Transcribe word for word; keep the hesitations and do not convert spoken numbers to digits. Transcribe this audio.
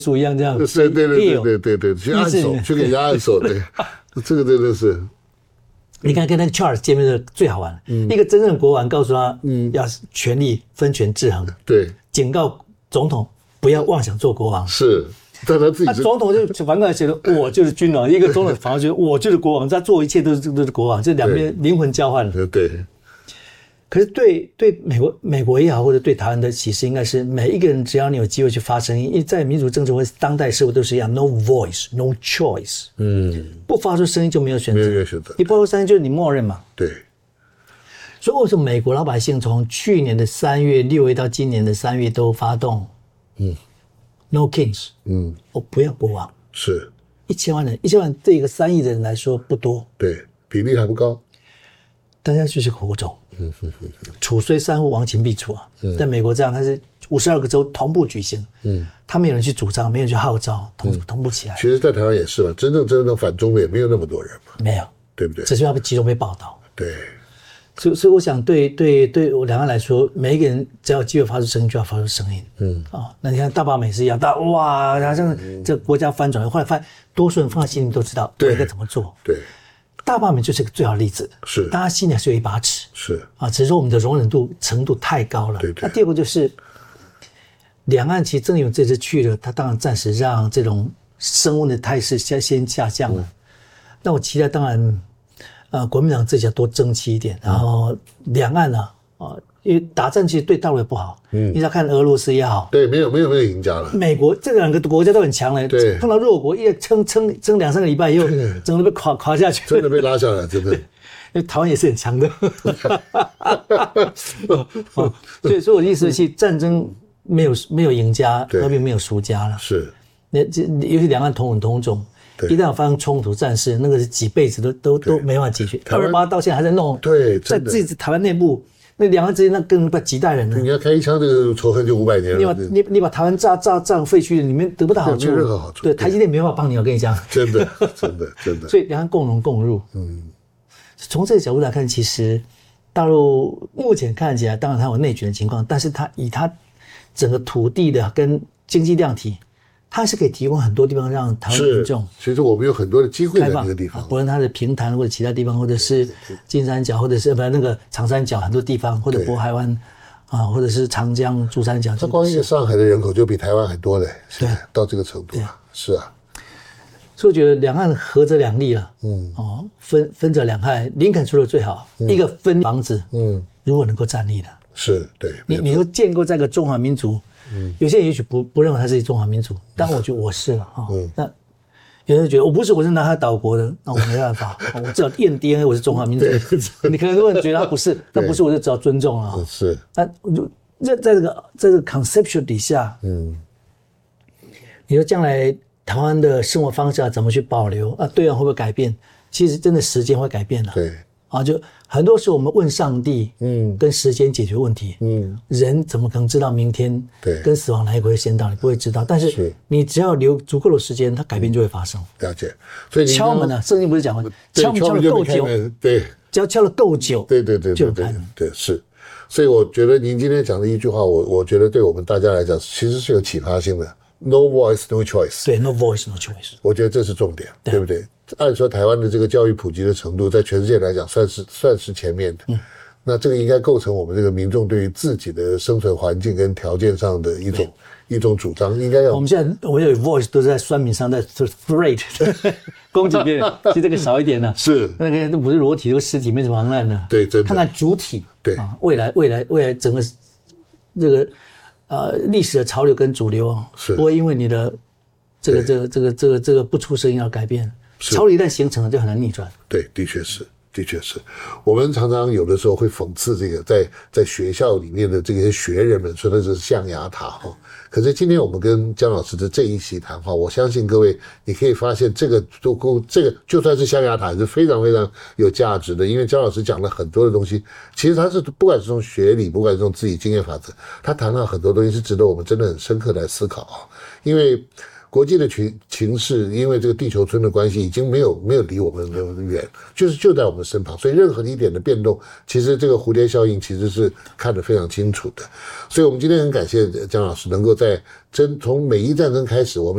鼠一样这样， 对对对对对对对，去按手，去给人家按手的，这个真的是。 你看跟那个 Charles 见面的最好玩，嗯、一个真正的国王告诉他，嗯，要权力分权制衡， 对， 警告总统不要妄想做国王， 是，但他自己， 他总统就反过来写的，我就是君王，一个总统反而觉得我就是国王，他做一切都是都是国王，这两边灵魂交换了， 对。 可是对对美国美国也好，或者对台湾的启示，应该是每一个人只要你有机会去发声音，因为在民主政治或当代社会都是一样 ，no voice, no choice， 嗯，不发出声音就没有选择， 没有选择， 你不发出声音就是你默认嘛， 对。 所以为什么美国老百姓从去年的三月六月到今年的三月都发动，嗯 ，no kings， 嗯，我不要国王， 是一千万人，一千万对一个三亿的人来说不多， 对，比例还不高， 大家就是火种。楚虽山呼，亡秦必楚啊！嗯、在美国这样，它是五十二个州同步举行，嗯，他没有人去主张，没有人去号召，同、嗯、同步起来。 其实，在台湾也是嘛，真正真正反中的也没有那么多人嘛， 没有， 对不对？ 只是要被集中被报道。 对， 所以所以我想对，对对对我两岸来说，每一个人只要有机会发出声音，就要发出声音。嗯啊、哦，那你看大罢美是一样，大哇，好像这个国家翻转，后来发现多数人放在心里都知道应该怎么做。 对。 大罢免就是个最好的例子， 是大家心里还是有一把尺， 是啊，只是说我们的容忍度程度太高了。 对对。 那第二个就是两岸其实正因为这次去了，他当然暂时让这种升温的态势先先下降了。嗯、那我期待当然，呃，国民党这下多争气一点，然后两岸呢，啊，因为打仗其实对大陆也不好，嗯，你要看俄罗斯也好， 对，没有没有没有赢家了。 美国这两个国家都很强嘞， 对， 碰到弱国一撑撑撑两三个礼拜以后，整个被垮垮下去， 真的被拉下来，真的。 因为台湾也是很强的，所以所以我的意思是，战争没有没有赢家，和平没有输家了。 是， 那这尤其两岸同文同种。一旦有发生冲突战事，那个是几辈子都都都没办法解决。二二八到现在还在弄， 对， 在自己台湾内部。那两岸之间那更不几代人了。 你要开一枪，这个仇恨就五百年了。 你把你你把台湾炸炸炸废墟，里面得不到好处， 没有任何好处。 对，台积电没办法帮你，我跟你讲。 真的，真的，真的。 所以两岸共荣共入。嗯，从这个角度来看，其实大陆目前看起来，当然它有内卷的情况，但是它以它整个土地的跟经济量体。它是可以提供很多地方让台湾民众， 其实我们有很多的机会在那个地方， 不论它的平潭或者其他地方，或者是金三角，或者是不那个长三角很多地方，或者渤海湾啊，或者是长江、珠三角。 它光一个上海的人口就比台湾还多嘞，对，到这个程度啊，是啊。 所以我觉得两岸合则两利了，嗯，哦，分分则两害。林肯说的最好，一个分房子，嗯，如果能够站立的， 是对， 你你说建构这个中华民族。嗯，有些人也许不不认为他是中华民族，但我觉得我是了哈。嗯，那有人觉得我不是，我是拿他岛国的，那我没办法，我至少验 D N A 我是中华民族。你可能如果你觉得他不是，那不是我就只好尊重了。 是， 那在在这个在这个 conceptual 底下，嗯，你说将来台湾的生活方式啊怎么去保留啊？对岸会不会改变？其实真的时间会改变的。 对。 啊，就很多时候我们问上帝，嗯，跟时间解决问题，嗯，人怎么可能知道明天对跟死亡哪一个会先到？你不会知道，但是你只要留足够的时间，它改变就会发生。 了解，所以敲门呢，圣经不是讲过，敲门敲了够久， 对， 只要敲了够久， 对对对对对对是。所以我觉得您今天讲的一句话，我我觉得对我们大家来讲，其实是有启发性的。No voice, no choice。 对 ，No voice, no choice。 我觉得这是重点，对不对？按说台湾的这个教育普及的程度，在全世界来讲算是算是前面的。嗯，那这个应该构成我们这个民众对于自己的生存环境跟条件上的一种一种主张，应该要。 我们现在我有 voice 都是在酸民上在 threat 攻击别人，其实这个少一点呢。 是那个都不是裸体，都是尸体，没什么妨碍呢。 对，真的。 看看主体。 对啊，未来未来未来整个这个呃历史的潮流跟主流啊，不会因为你的这个这个这个这个这个不出声音而改变。潮流一旦形成了，就很难逆转。 对，的确是，的确是。我们常常有的时候会讽刺这个在在学校里面的这些学人们，说的是象牙塔哈。可是今天我们跟姜老师的这一席谈话，我相信各位你可以发现，这个都这个就算是象牙塔，是非常非常有价值的。因为姜老师讲了很多的东西，其实他是不管是从学理，不管是从自己经验法则，他谈到很多东西是值得我们真的很深刻来思考啊。因为国际的情情势，因为这个地球村的关系，已经没有没有离我们那么远，就是就在我们身旁，所以任何一点的变动，其实这个蝴蝶效应其实是看得非常清楚的。所以我们今天很感谢姜老师能够在真从美伊战争开始，我们